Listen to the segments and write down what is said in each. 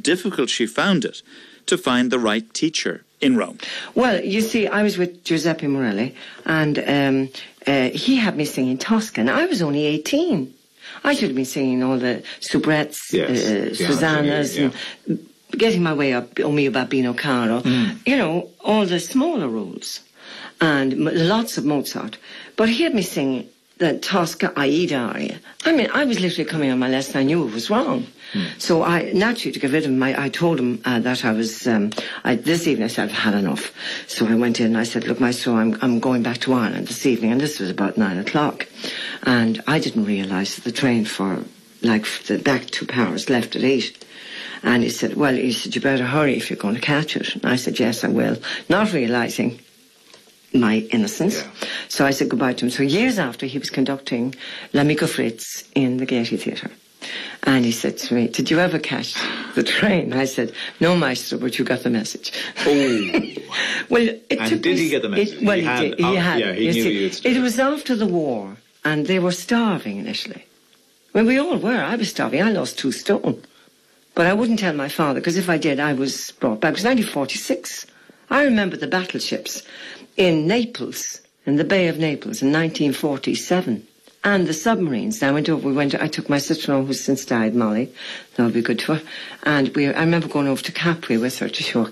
difficult she found it to find the right teacher in Rome. Well, you see, I was with Giuseppe Morelli, and he had me singing Toscan. I was only 18. I should have been singing all the soubrettes, Susannas, and getting my way up, O mio babbino caro, you know, all the smaller roles, and lots of Mozart. But he had me singing the Tosca Aida aria. I mean, I was literally coming on my lesson, I knew it was wrong. So I, naturally, to get rid of him, I told him that I was, this evening I said I've had enough. So I went in and I said, look, Maestro, I'm going back to Ireland this evening, and this was about 9 o'clock. And I didn't realise that the train for, back to Paris left at 8. And he said, well, you better hurry if you're going to catch it. And I said, yes, I will. Not realising my innocence. Yeah. So I said goodbye to him. So years after, he was conducting L'Amico Fritz in the Gaiety Theatre. And he said to me, did you ever catch the train? I said, no, Maestro, but you got the message. Oh. Well, did he get the message? He did. He had. Yeah, he knew you'd it was after the war, and they were starving initially. Well, we all were. I was starving. I lost 2 stone. But I wouldn't tell my father, because if I did, I was brought back. It was 1946. I remember the battleships in Naples, in the Bay of Naples, in 1947. And the submarines. I went over, I took my sister-in-law, who's since died, Molly. That would be good to her. And I remember going over to Capri with her to show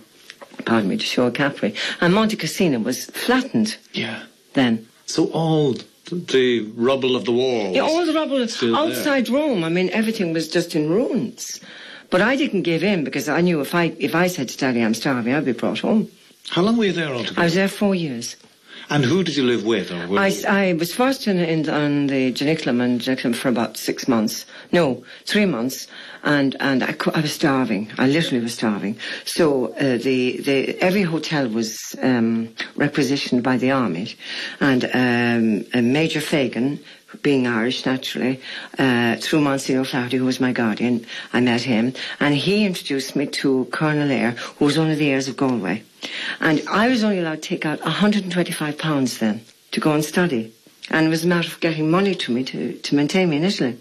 Capri. And Monte Cassino was flattened. Yeah. Then. So all the rubble of the war was all the rubble outside there. Rome. I mean, everything was just in ruins. But I didn't give in, because I knew if I said to Daddy I'm starving, I'd be brought home. How long were you there altogether? I was there 4 years. And who did you live with? Or I was first on the Janicum for about 6 months. No, 3 months. And I was starving. I literally was starving. So every hotel was requisitioned by the army. And Major Fagan, being Irish naturally, through Monsignor Flaherty, who was my guardian, I met him. And he introduced me to Colonel Eyre, who was one of the heirs of Galway. And I was only allowed to take out £125 then to go and study. And it was a matter of getting money to me to maintain me in Italy.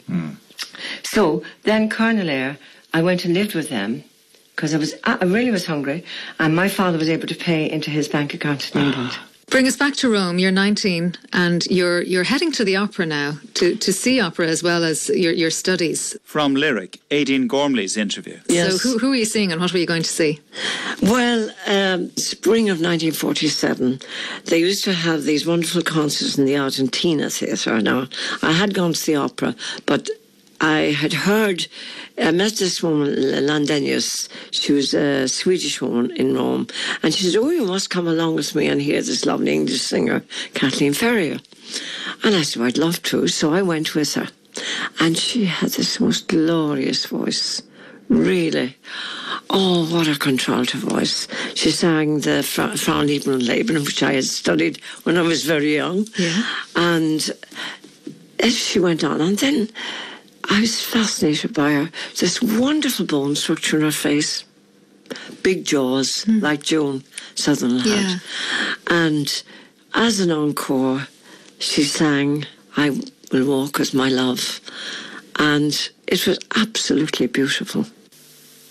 So then Colonel Eyre, I went and lived with them because I really was hungry, and my father was able to pay into his bank account in England. Bring us back to Rome. You're 19 and you're heading to the opera now to see opera as well as your studies. From Lyric, Aideen Gormley's interview. Yes. So who are you seeing and what were you going to see? Well, spring of 1947, they used to have these wonderful concerts in the Argentina Theatre. Now, I had gone to the opera, but I had heard, I met this woman, Landenius. She was a Swedish woman in Rome. And she said, oh, you must come along with me and hear this lovely English singer, Kathleen Ferrier. And I said, well, I'd love to. So I went with her. And she had this most glorious voice, really. Oh, what a contralto voice. She sang the Frauen lieben und leben, which I had studied when I was very young. Yeah. And as she went on, and then I was fascinated by her. This wonderful bone structure in her face. Big jaws, like Joan Sutherland had. And as an encore, she sang I Will Walk As My Love. And it was absolutely beautiful.